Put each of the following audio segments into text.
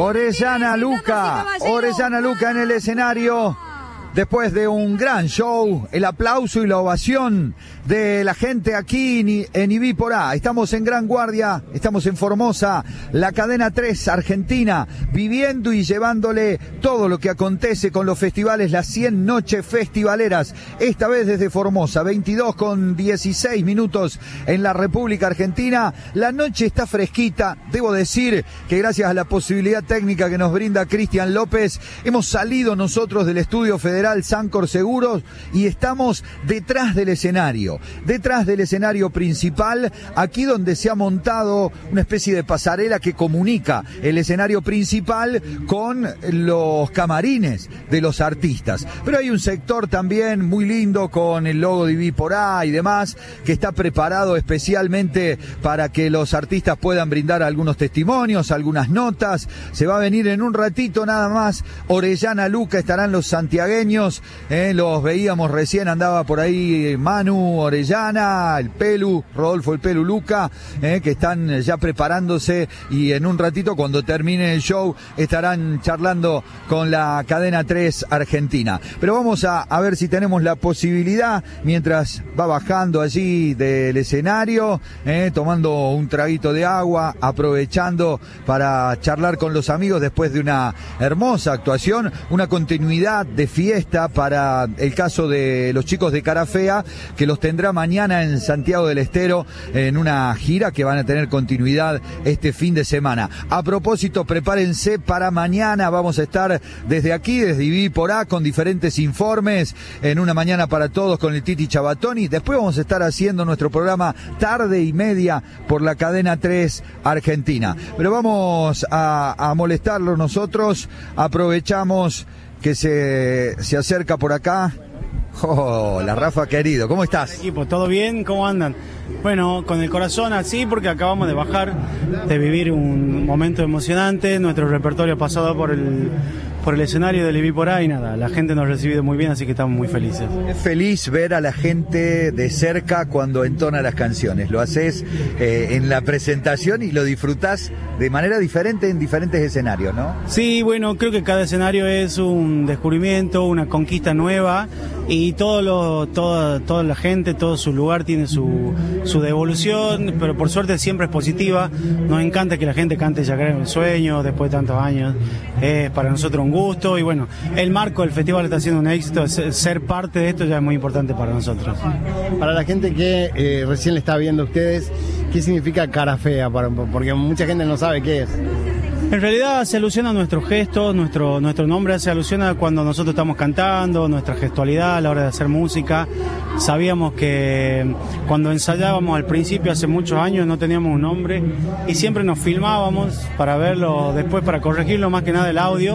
Orellana Luca en el escenario. Después de un gran show, el aplauso y la ovación de la gente aquí en Ibí Porá. Estamos en Gran Guardia, estamos en Formosa, la cadena 3 Argentina, viviendo y llevándole todo lo que acontece con los festivales, las 100 noches festivaleras. Esta vez desde Formosa, 22:16 en la República Argentina. La noche está fresquita, debo decir que gracias a la posibilidad técnica que nos brinda Cristian López, hemos salido nosotros del estudio federal Sancor Seguros y estamos detrás del escenario principal, aquí donde se ha montado una especie de pasarela que comunica el escenario principal con los camarines de los artistas. Pero hay un sector también muy lindo con el logo de Ibí Porá y demás, que está preparado especialmente para que los artistas puedan brindar algunos testimonios, algunas notas. Se va a venir en un ratito nada más Orellana Luca, estarán los santiagueños. Los veíamos recién, andaba por ahí Manu Orellana, el Pelu, Rodolfo el Pelu Luca, que están ya preparándose y en un ratito cuando termine el show estarán charlando con la cadena 3 Argentina. Pero vamos a ver si tenemos la posibilidad, mientras va bajando allí del escenario, tomando un traguito de agua, aprovechando para charlar con los amigos después de una hermosa actuación, una continuidad de fiesta para el caso de los chicos de Cara Fea, que los tendrá mañana en Santiago del Estero en una gira que van a tener continuidad este fin de semana. A propósito, prepárense para mañana, vamos a estar desde aquí, desde Ibí Porá, con diferentes informes en Una Mañana para Todos con el Titi Chabatoni. Después vamos a estar haciendo nuestro programa Tarde y Media por la cadena 3 Argentina. Pero vamos a molestarlo nosotros, aprovechamos que se acerca por acá. La Rafa querido, ¿cómo estás? Equipo, ¿todo bien? ¿Cómo andan? Bueno, con el corazón así porque acabamos de bajar, de vivir un momento emocionante. Nuestro repertorio ha pasado por el escenario del Ibí Porá y nada, la gente nos ha recibido muy bien, así que estamos muy felices. Es feliz ver a la gente de cerca cuando entona las canciones. Lo haces en la presentación y lo disfrutás de manera diferente en diferentes escenarios, ¿no? Sí, bueno, creo que cada escenario es un descubrimiento, una conquista nueva y toda la gente, todo su lugar tiene su devolución, pero por suerte siempre es positiva. Nos encanta que la gente cante Ya Creo en el Sueño después de tantos años. Es para nosotros un gusto y bueno, el marco del festival está siendo un éxito. Ser parte de esto ya es muy importante para nosotros. Para la gente que recién le está viendo a ustedes, ¿qué significa Cara Fea? Porque mucha gente no sabe qué es. En realidad se alusiona a nuestros gestos, nuestro nombre se alusiona a cuando nosotros estamos cantando, nuestra gestualidad a la hora de hacer música. Sabíamos que cuando ensayábamos al principio, hace muchos años, no teníamos un nombre y siempre nos filmábamos para verlo después, para corregirlo más que nada el audio.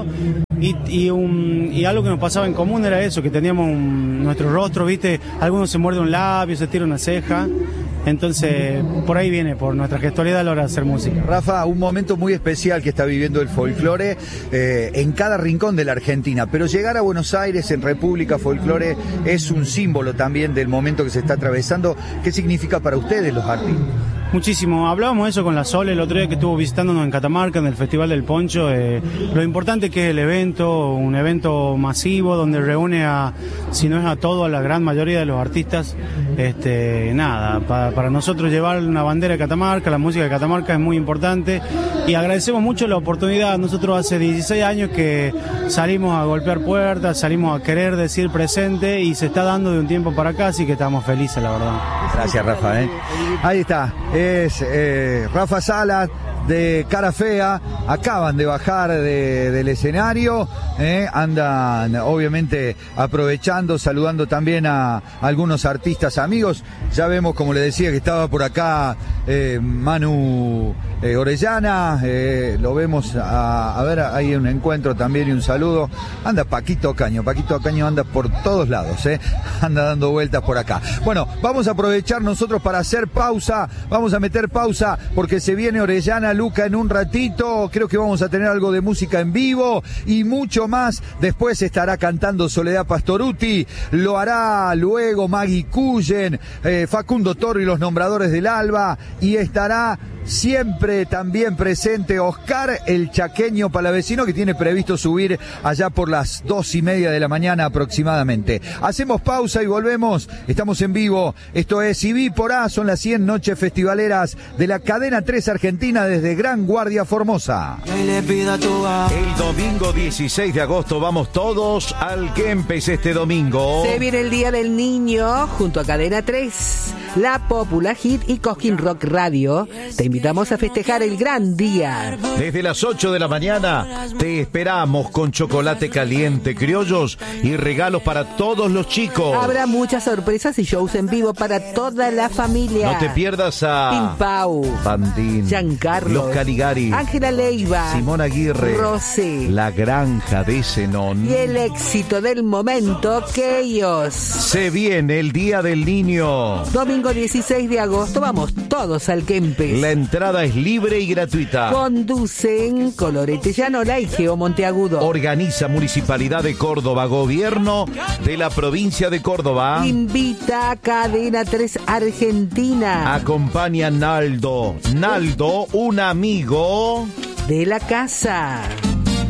Y algo que nos pasaba en común era eso, que teníamos nuestro rostro, ¿viste? Algunos se muerde un labio, se tira una ceja. Entonces, por ahí viene, por nuestra gestualidad a la hora de hacer música. Rafa, un momento muy especial que está viviendo el folclore en cada rincón de la Argentina, pero llegar a Buenos Aires en República Folclore es un símbolo también del momento que se está atravesando. ¿Qué significa para ustedes los artistas? Muchísimo, hablábamos eso con la Sole el otro día que estuvo visitándonos en Catamarca, en el Festival del Poncho, lo importante que es el evento, un evento masivo donde reúne si no es a todo, a la gran mayoría de los artistas. Nada, para nosotros llevar una bandera de Catamarca, la música de Catamarca es muy importante y agradecemos mucho la oportunidad. Nosotros hace 16 años que salimos a golpear puertas, salimos a querer decir presente y se está dando de un tiempo para acá, así que estamos felices, la verdad. Gracias, Rafa. Ahí está, es Rafa Salas de Cara Fea, acaban de bajar del escenario, andan obviamente aprovechando, saludando también a algunos artistas amigos. Ya vemos, como le decía, que estaba por acá Manu Orellana, lo vemos a ver, hay un encuentro también y un saludo. Anda Paquito Ocaño anda por todos lados, anda dando vueltas por acá. Bueno, vamos a aprovechar nosotros para hacer pausa, vamos a meter pausa porque se viene Orellana Luca en un ratito, creo que vamos a tener algo de música en vivo y mucho más. Después estará cantando Soledad Pastoruti, lo hará luego Maggie Cullen, Facundo Toro y los Nombradores del Alba, y estará siempre también presente Oscar, el chaqueño palavecino, que tiene previsto subir allá por las 2:30 de la mañana aproximadamente. Hacemos pausa y volvemos. Estamos en vivo. Esto es IBI por A, son las 100 noches festivaleras de la cadena 3 Argentina desde Gran Guardia Formosa. El domingo 16 de agosto vamos todos al Kempes este domingo. Se viene el Día del Niño junto a Cadena 3, La Popular Hit y Cosquín Rock Radio. Te invitamos a festejar el gran día. Desde las 8 de la mañana te esperamos con chocolate caliente, criollos y regalos para todos los chicos. Habrá muchas sorpresas y shows en vivo para toda la familia. No te pierdas a Pim Pau, Pandín, Giancarlo, Los Caligari, Ángela Leiva, Simón Aguirre, Rosé, La Granja de Zenón y el éxito del momento, Chaos. Se viene el Día del Niño. Domingo 16 de agosto vamos todos al Kempes. La entrada es libre y gratuita. Conducen Colorete Llanola y Geo Monteagudo. Organiza Municipalidad de Córdoba, Gobierno de la provincia de Córdoba. Invita a Cadena 3 Argentina. Acompaña Naldo. Naldo, un amigo De la casa.